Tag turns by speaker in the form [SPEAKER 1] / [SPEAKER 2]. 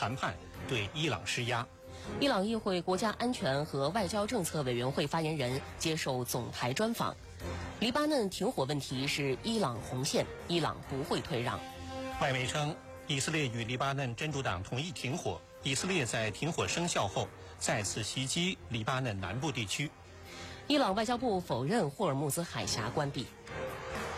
[SPEAKER 1] 谈判对伊朗施压。
[SPEAKER 2] 伊朗议会国家安全和外交政策委员会发言人接受总台专访。黎巴嫩停火问题是伊朗红线，伊朗不会退让。
[SPEAKER 1] 外媒称，以色列与黎巴嫩真主党同意停火，以色列在停火生效后再次袭击黎巴嫩南部地区。
[SPEAKER 2] 伊朗外交部否认霍尔木兹海峡关闭。